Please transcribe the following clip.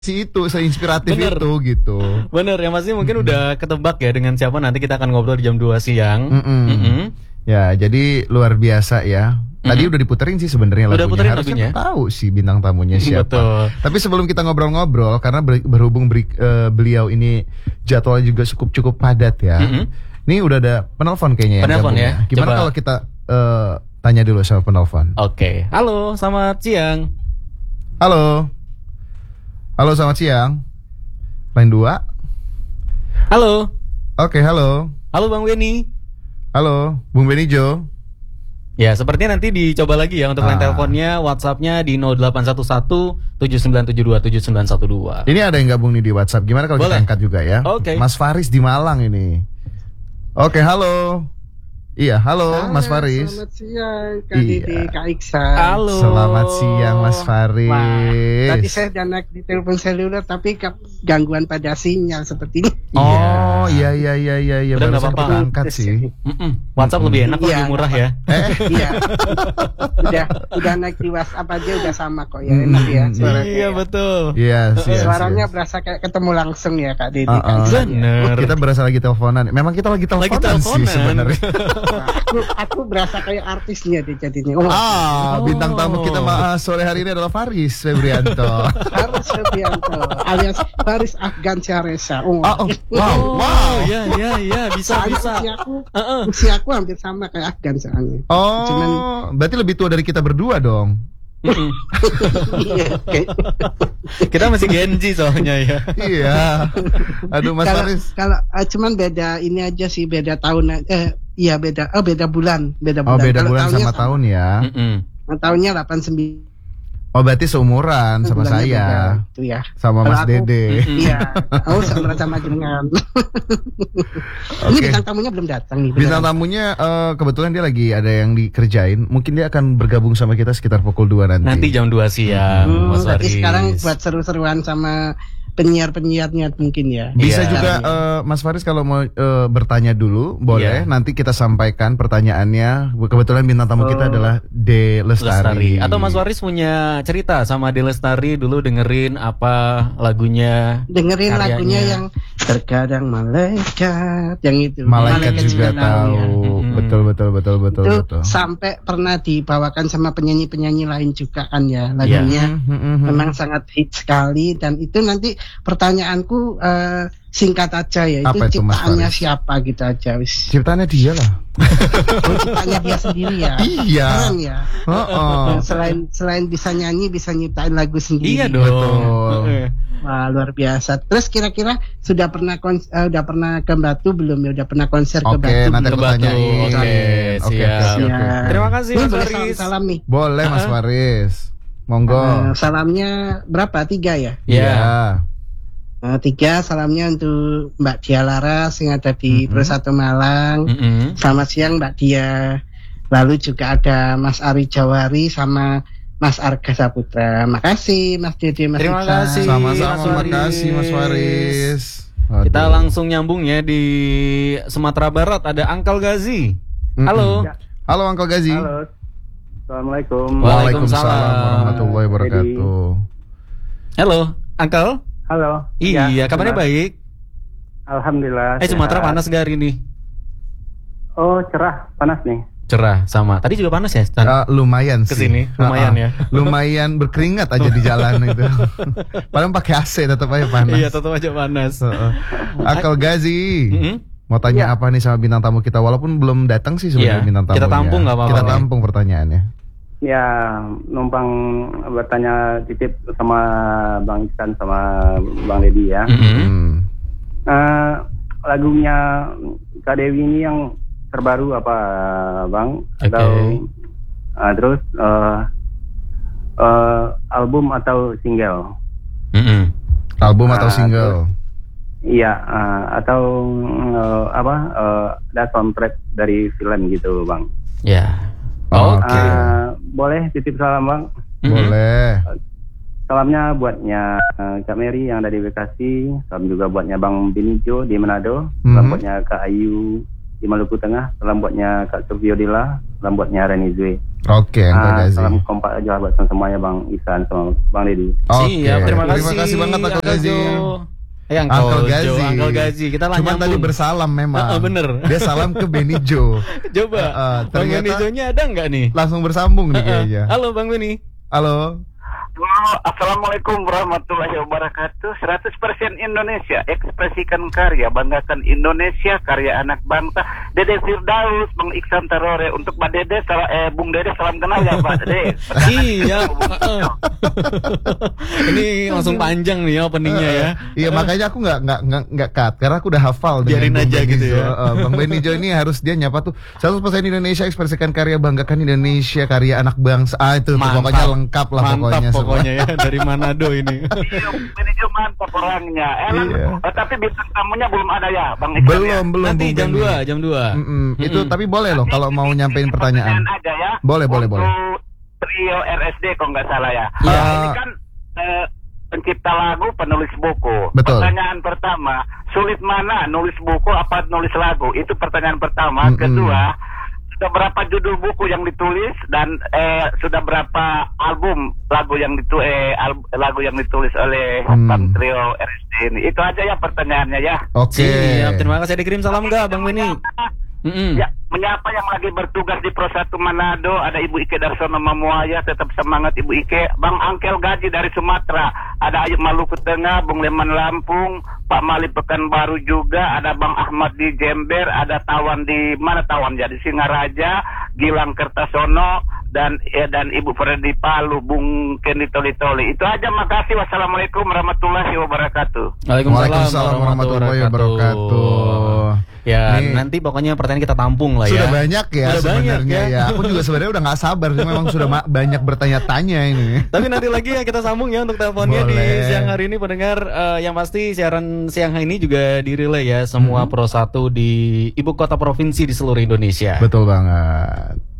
seinspiratif Bener. itu gitu. Bener, yang pasti mungkin udah ketebak ya dengan siapa nanti kita akan ngobrol di jam 2 siang. Ya, jadi luar biasa ya. Tadi udah diputerin sih sebenarnya Udah lagunya. puterin Harusnya lagunya. tahu sih bintang tamunya siapa. Betul. Tapi sebelum kita ngobrol-ngobrol, karena berhubung beliau ini jadwalnya juga cukup padat ya. Ini udah ada penelpon kayaknya. Penelpon ya. Gimana Coba. kalau kita tanya dulu sama penelpon? Oke. Halo, selamat siang. Halo, selamat siang. Line 2. Halo. Oke, halo. Halo Bang Weni. Halo, Bung Benijo. Ya, sepertinya nanti dicoba lagi ya untuk line teleponnya, WhatsApp-nya di 0811 7972 7912. Ini ada yang gabung nih di WhatsApp. Gimana kalau kita Boleh. angkat juga ya? Oke. Mas Faris di Malang ini. Oke, halo. Iya, halo Mas Faris. Selamat siang Kak Iya. Didi, Kak Iksan. Halo. Selamat siang Mas Faris. Wah, tadi saya udah naik di telepon seluler tapi gangguan pada sinyal seperti ini. Oh, iya. Udah nggak Barusan apa-apa. kita angkat sih. WhatsApp lebih enak, Iya, lebih murah ya. Iya. udah naik di WhatsApp aja udah sama kok ya, enak ya suaranya. Iya, betul. Iya, Suaranya berasa kayak ketemu langsung ya Kak Didi. Bener. Kita berasa lagi teleponan. Memang kita lagi teleponan sih sebenarnya. Aku berasa kayak artisnya deh jadinya. Bintang tamu kita sore hari ini adalah Faris Febrianto. Faris Febrianto alias Faris Afgan Syaresa. Wow. Ya, bisa. Usia aku hampir sama kayak Afgan soalnya. Berarti lebih tua dari kita berdua dong. Iya, Kita masih Gen Z soalnya ya. Iya. Aduh Mas Faris. Kalau cuman beda ini aja sih, beda tahun. Iya beda bulan. Beda Beda Kalau bulan tahunnya sama tahun ya. Tahunnya 89. Oh, berarti seumuran sama Bulannya saya. beda, itu ya. Sama Kalau Mas aku- Dede. Iya. Sama jenengan. Ini bintang tamunya belum datang nih. Bintang tamunya kebetulan dia lagi ada yang dikerjain. Mungkin dia akan bergabung sama kita sekitar pukul 2 nanti. Nanti jam 2 siang, Mas Berarti Faris. sekarang buat seru-seruan sama penyiar-penyiarnya mungkin ya. Bisa Iya. juga Mas Faris kalau mau bertanya dulu boleh. Iya. Nanti kita sampaikan pertanyaannya. Kebetulan bintang tamu kita adalah De Lestari. Atau Mas Faris punya cerita sama De Lestari dulu, dengerin apa lagunya? Dengerin Karyanya. lagunya yang terkadang malaikat, yang itu. Malaikat juga tahu. ya. Betul. Itu sampai pernah dibawakan sama penyanyi-penyanyi lain juga kan ya lagunya. Memang sangat hit sekali, dan itu nanti pertanyaanku singkat aja ya. Apa itu, Itu Mas ciptaannya Faris? siapa gitu aja wis. Ciptaannya dia lah. Ciptaannya dia sendiri ya. Iya. Keren ya. Oh. Selain bisa nyanyi, bisa nyiptain lagu sendiri. Iya dong. Betul. Wah, luar biasa. Terus kira-kira sudah pernah ke Batu belum ya? Udah pernah konser ke Oke, Batu? nanti Ke aku Batu. tanyain. Oke, siap. Siap. Terima kasih, Ini Mas boleh Faris. salam nih. Boleh Mas Faris. Monggo. Salamnya berapa? 3 ya? Ya. 3 salamnya untuk Mbak Dia Laras yang ada di Persatu Malang. Selamat siang Mbak Dia. Lalu juga ada Mas Ari Jawari sama Mas Arga Saputra. Makasih Mas Dede, Mas Terima Iksan. kasih. Sama-sama, Mas Faris. makasih Mas Faris. Kita Aduh. langsung nyambung ya di Sumatera Barat, ada Uncle Gazi. Halo. Halo Uncle Gazi. Halo. Assalamualaikum. Waalaikumsalam warahmatullahi wabarakatuh. Halo, Uncle. Halo. Iya, kabarnya benar. baik. Alhamdulillah. Sumatera sehat. panas gak hari ini? Oh, cerah, panas nih. Cerah, sama. Tadi juga panas ya, Stan? Lumayan sih. Kesini, lumayan ya. Lumayan berkeringat aja di jalan itu. Padahal pakai AC tetap aja panas. Iya, tetap aja panas. Uncle Gazi. Mm-mm. Mau tanya apa nih sama bintang tamu kita? Walaupun belum datang sih sebenarnya Iya, bintang tamunya. kita tampung nggak apa-apa Kita nih. tampung pertanyaannya. Ya, numpang bertanya titip sama Bang Iksan sama Bang Dedi ya. Mm-mm. Lagunya Kak Dewi ini yang terbaru apa, Bang? Oke. Atau terus album atau single? Mm-mm. Album atau single? Iya, atau ada soundtrack dari film gitu, Bang. Ya. Oke. Boleh titip salam, Bang? Boleh. Salamnya buatnya Kak Mary yang ada di Bekasi, salam juga buatnya Bang Benijo di Manado, salam buatnya Kak Ayu di Maluku Tengah, salam buatnya Kak Sufiodila, salam buatnya Reni Zwe. Oke, Uncle Gazi. Salam kompak Jawa Barat semuanya Bang Ihsan sama Bang Deddy. Siap, terima kasih. Terima kasih banget Uncle Gazi. Uncle Gazi. Kita cuma tadi bersalam memang. Bener. Dia salam ke Benny Jo. Coba. Bang Benny Jo-nya ada nggak nih? Langsung bersambung nih kayaknya. Halo Bang Benny. Halo. Assalamualaikum warahmatullahi wabarakatuh. 100% Indonesia, ekspresikan karya, banggakan Indonesia, karya anak bangsa. Dede Firdaus, Bang Iksan Tarore. Untuk Mbak Dede, Bung Dede salam kenal ya Pak Dede. Iya. Ini langsung panjang nih openingnya ya. Iya, makanya aku nggak cut karena aku udah hafal. Biarin aja gitu ya. Bang Benny Jo ini harus dia nyapa tuh 100% Indonesia, ekspresikan karya, banggakan Indonesia, karya anak bangsa. Itu pokoknya lengkap lah pokoknya ya dari Manado ini. Ini cuma mantap orangnya. Tapi bintang tamunya belum ada ya, Bang Iksan. Belum. Nanti jam 2. Itu tapi boleh loh kalau mau nyampein pertanyaan. Aja ya. Boleh. Trio RSD kalau nggak salah ya. Ini kan pencipta lagu, penulis buku. Betul. Pertanyaan pertama, sulit mana nulis buku apa nulis lagu? Itu pertanyaan pertama. Kedua, sudah berapa judul buku yang ditulis dan sudah berapa album lagu yang ditulis oleh Bang Trio RSD ini? Itu aja ya pertanyaannya ya. Oke. Siap, terima kasih. Dikirim salam nggak Bang Benny? Ya, menyapa yang lagi bertugas di Pro 1 Manado, ada Ibu Ike Darsono Mamuaya, tetap semangat Ibu Ike. Bang Angkel Gaji dari Sumatera, ada Ayub Maluku Tengah, Bung Leman Lampung, Pak Mali Pekanbaru juga, ada Bang Ahmad di Jember, ada Tawan di mana Tawan ya, di Singaraja, Gilang Kertasono, dan Ibu Freddy Palu, Bung Kendi Toli. Itu aja, makasih. Wassalamualaikum warahmatullahi wabarakatuh. Waalaikumsalam warahmatullahi wabarakatuh. Ya, nanti pokoknya pertanyaan kita tampung lah ya. Sudah banyak ya sebenarnya ya. Aku juga sebenarnya udah nggak sabar, cuma memang sudah banyak bertanya-tanya ini. Tapi nanti lagi ya kita sambung ya untuk teleponnya di siang hari ini pendengar. Yang pasti siaran siang hari ini juga direlay ya semua Pro 1 di ibu kota provinsi di seluruh Indonesia. Betul banget.